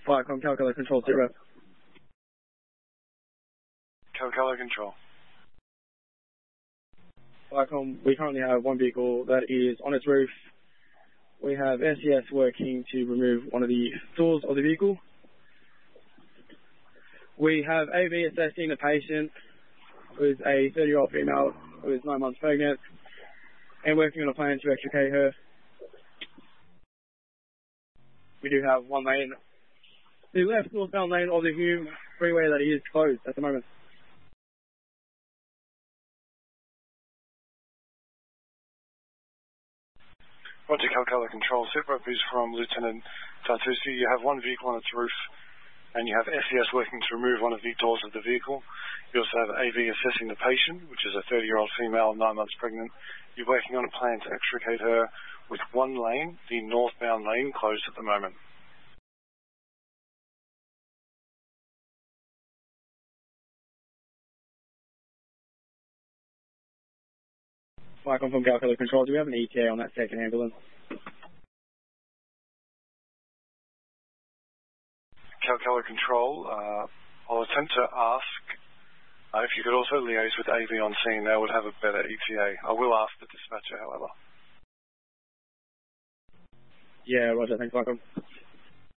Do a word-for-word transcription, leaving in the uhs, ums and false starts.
Viacom, Calculator Control, zero. Calculator Control. Viacom, we currently have one vehicle that is on its roof. We have S E S working to remove one of the doors of the vehicle. We have A V assessing the patient, who is a thirty-year-old female who is nine months pregnant, and working on a plan to extricate her. We do have one lane, the left northbound lane of the Hume freeway, that is closed at the moment. Roger, Calculator Control. Separate is from Lieutenant Tartusi. You have one vehicle on its roof, and you have S E S working to remove one of the doors of the vehicle. You also have A V assessing the patient, which is a thirty-year-old female, nine months pregnant. You're working on a plan to extricate her with one lane, the northbound lane, closed at the moment. Viacom from Calculator Control. Do we have an E T A on that second ambulance? Calculator Control. Uh, I'll attempt to ask uh, if you could also liaise with A V on scene. They would have a better E T A. I will ask the dispatcher, however. Yeah, roger. Thanks, Viacom.